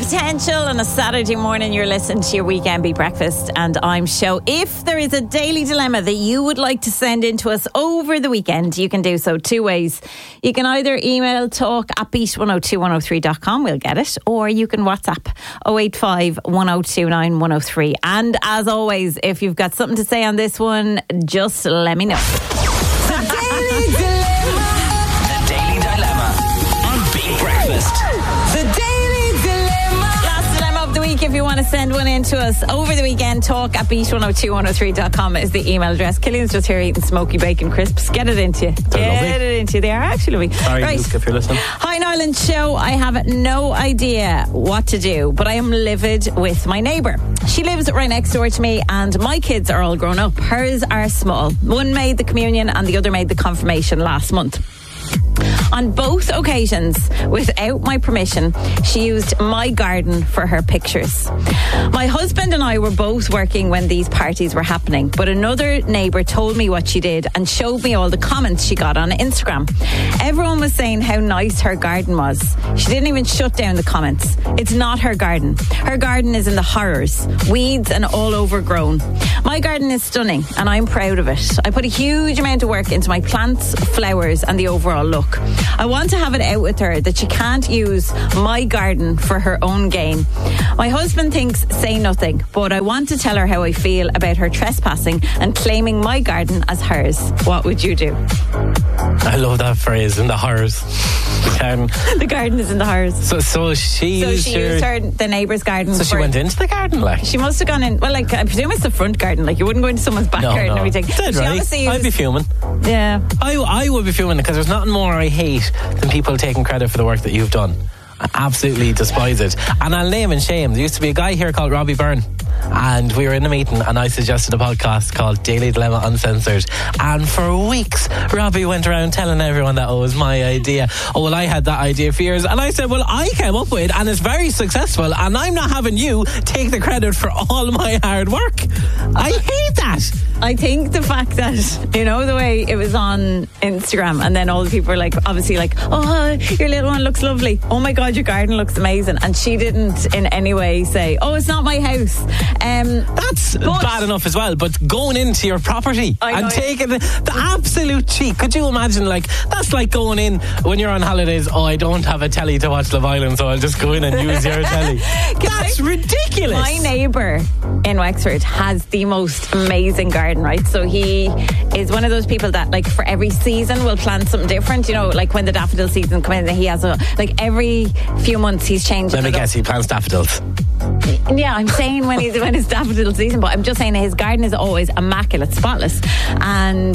Potential on a Saturday morning. You're listening to your Weekend Beat Breakfast, and I'm Show. If there is a daily dilemma that you would like to send in to us over the weekend, you can do so two ways. You can either email talk@beat102103.com, we'll get it, or you can WhatsApp 085 1029 103. And as always, if you've got something to say on this one, just let me know. The Daily Dilemma. The Daily Dilemma on Beat Breakfast. The Daily Dilemma. Last dilemma of the week. If you want to send one in to us over the weekend, talk@beat102103.com is the email address. Killian's just here eating smoky bacon crisps. Get it into you. Get it into you. They are actually lovely. Sorry, right. Luke, if you're listening. Hi, Niall and Show. I have no idea what to do, but I am livid with my neighbour. She lives right next door to me, and my kids are all grown up. Hers are small. One made the communion and the other made the confirmation last month. On both occasions, without my permission, she used my garden for her pictures. My husband and I were both working when these parties were happening, but another neighbour told me what she did and showed me all the comments she got on Instagram. Everyone was saying how nice her garden was. She didn't even shut down the comments. It's not her garden. Her garden is in the horrors, weeds and all overgrown. My garden is stunning and I'm proud of it. I put a huge amount of work into my plants, flowers and the overall look. I want to have it out with her that she can't use my garden for her own gain. My husband thinks say nothing, but I want to tell her how I feel about her trespassing and claiming my garden as hers. What would you do? I love that phrase, in the horrors. The garden. The garden is in the horrors. So she used the neighbour's garden. So she went into the garden, like? She must have gone in. Well, like, I presume it's the front garden. Like, you wouldn't go into someone's back garden and everything. Dead right. I'd be fuming. Yeah. I would be fuming because there's nothing more I hate than people taking credit for the work that you've done. I absolutely despise it. And I'll name and shame. There used to be a guy here called Robbie Byrne, and we were in a meeting and I suggested a podcast called Daily Dilemma Uncensored, and for weeks Robbie went around telling everyone that it was my idea. Oh, well, I had that idea for years, and I said, well, I came up with it and it's very successful, and I'm not having you take the credit for all my hard work. I hate that. I think the fact that, you know, the way it was on Instagram and then all the people were like, obviously like, oh, your little one looks lovely. Oh my God, your garden looks amazing. And she didn't in any way say, oh, it's not my house. That's bad enough as well, but going into your property and taking the absolute cheek. Could you imagine, like, that's like going in when you're on holidays, oh, I don't have a telly to watch Love Island, so I'll just go in and use your telly. That's ridiculous. My neighbour in Wexford has the most amazing garden, right? So he is one of those people that, like, for every season will plant something different. You know, like when the daffodil season comes in, he has every few months he's changing. Let me guess, he plants daffodils. Yeah, I'm saying when it's daffodil season, but I'm just saying his garden is always immaculate, spotless. And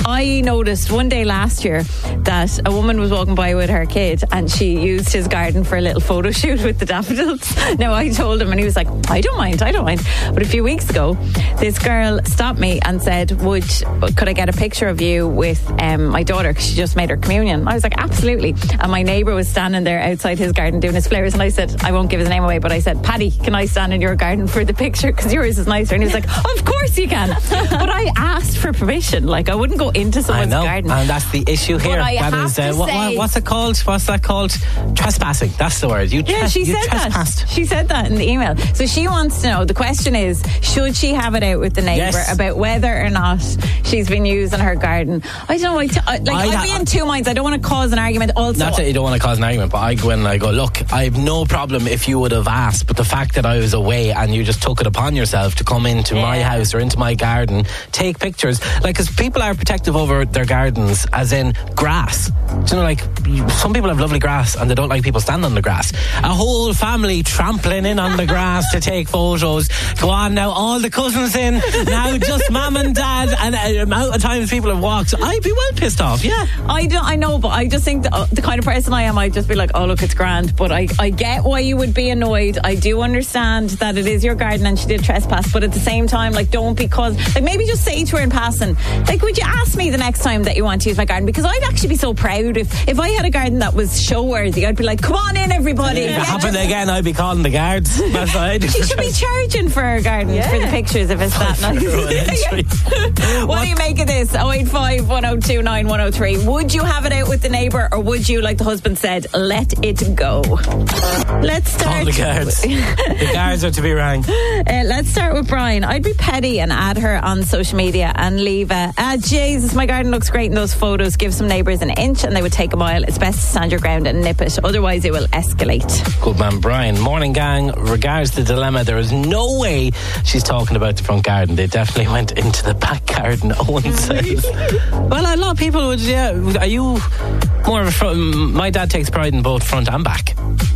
I noticed one day last year that a woman was walking by with her kid and she used his garden for a little photo shoot with the daffodils. Now, I told him and he was like, I don't mind. But a few weeks ago, this girl stopped me and said, could I get a picture of you with my daughter, because she just made her communion? I was like, absolutely. And my neighbour was standing there outside his garden doing his flowers, and I said, I won't give his name away, but I said, Paddy, can I stand in your garden for the picture, because yours is nicer? And he was like, of course you can. But I asked for permission. Like, I wouldn't go into someone's garden. And that's the issue here. But I have to say, what's it called? What's that called? Trespassing. That's the word. She said trespassed. She said that in the email. So she wants to know, the question is, should she have it out with the neighbour about whether or not she's been using her garden? I don't know. I'd be in two minds. I don't want to cause an argument also. Not that you don't want to cause an argument, but I go in and I go, look, I have no problem if you would have asked, but the fact that I was away and you just took it upon yourself to come into my house or into my garden, take pictures, like, because people are protective over their gardens, as in grass. Do you know, like, some people have lovely grass and they don't like people standing on the grass. A whole family trampling in on the grass to take photos. Go on now, all the cousins in, now just mum and dad, and the amount of times people have walked, I'd be well pissed off. Yeah, I know, but I just think the kind of person I am, I'd just be like, oh look, it's grand. But I get why you would be annoyed. I do understand that it is your garden and she did trespass, but at the same time, like, don't be like, maybe just say to her in passing, like, would you ask me the next time that you want to use my garden? Because I'd actually be so proud if I had a garden that was show worthy. I'd be like, come on in, everybody. If it happened again, I'd be calling the guards outside. She should be charging for her garden for the pictures if it's that nice. What do you make of this? 085 1029 103. Would you have it out with the neighbour, or would you, like the husband said, let it go? Let's start. Call the guards. The guards are to be rang. Let's start with Brian. I'd be petty and add her on social media and leave Jesus, my garden looks great in those photos. Give some neighbours an inch and they would take a mile. It's best to stand your ground and nip it, otherwise it will escalate. Good man, Brian. Morning, gang. Regards the dilemma, there is no way she's talking about the front garden. They definitely went into the back garden, Owen says. Well, a lot of people would, Are you more of a front? My dad takes pride in both front and back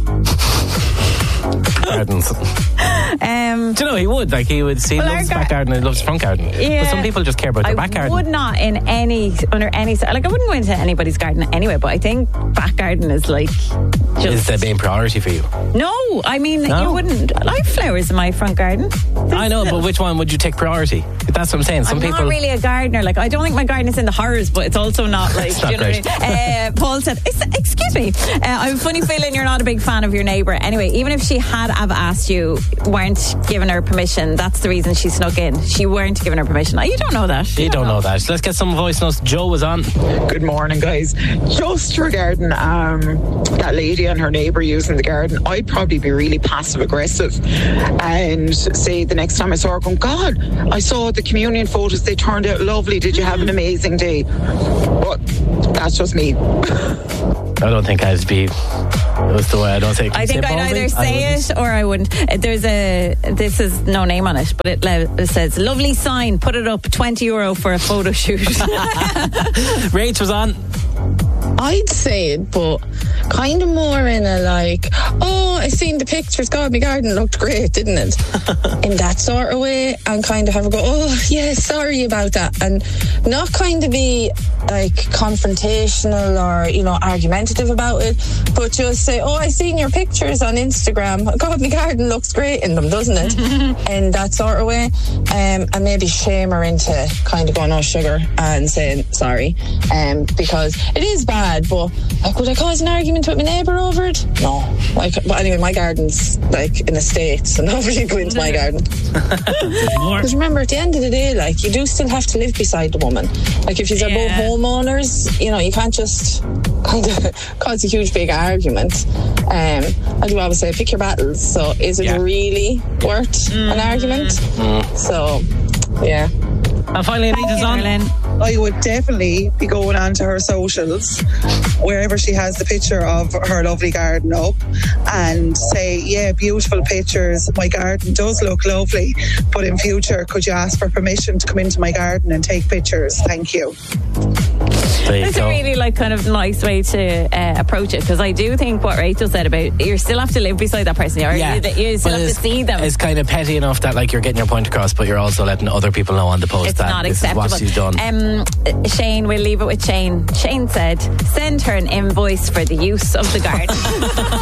gardens. Do you know, he would. Like, he would see, he loves the back garden and he loves the front garden. Yeah. But some people just care about their back garden. I would not under any, like, I wouldn't go into anybody's garden anyway, but I think back garden is like is the main priority for you? No, I mean, you wouldn't. I have flowers in my front garden. I know, but which one would you take priority? That's what I'm saying. I'm not really a gardener. Like, I don't think my garden is in the horrors, but it's also not like, not, you know what I mean? Paul said, excuse me, I have a funny feeling you're not a big fan of your neighbour. Anyway, even if she had asked you, weren't giving her permission, that's the reason she snuck in. She weren't giving her permission. You don't know that. You don't know that. So let's get some voice notes. Joe was on. Good morning, guys. Just regarding that lady and her neighbour using the garden, I'd probably be really passive aggressive and say the next time I saw her, going, God, I saw the communion photos, they turned out lovely, did you have an amazing day? But that's just me. I don't think I'd be. That's the way I don't think. I think I'd either say it or I wouldn't. This is no name on it, but it says lovely sign, put it up, €20 for a photo shoot. Rach was on. I'd say it, but kind of more in a like, oh, I seen the pictures, God, my garden looked great, didn't it? In that sort of way, and kind of have a go, oh, yeah, sorry about that, and not kind of be like confrontational or, you know, argumentative about it, but just say, oh, I seen your pictures on Instagram, God, my garden looks great in them, doesn't it? In that sort of way, and maybe shame her into kind of going, oh, sugar, and saying sorry, because it is bad. But like, would I cause an argument with my neighbour over it? No. Like, but anyway, my garden's like in a state, so nobody can go into my garden. Because remember, at the end of the day, like, you do still have to live beside the woman. Like, if you're both homeowners, you know, you can't just kind of cause a huge big argument. I do always say, pick your battles. So is it really worth an argument? So, yeah. And finally, Anita's on. I would definitely be going on to her socials, wherever she has the picture of her lovely garden up, and say, yeah, beautiful pictures, my garden does look lovely, but in future, could you ask for permission to come into my garden and take pictures? Thank you. That's a really like kind of nice way to approach it, because I do think what Rachel said about you still have to live beside that person, you still have to see them. It's kind of petty enough that like you're getting your point across, but you're also letting other people know on the post it's that not this acceptable. is what she's done. Shane, we'll leave it with Shane. Shane said, send her an invoice for the use of the garden.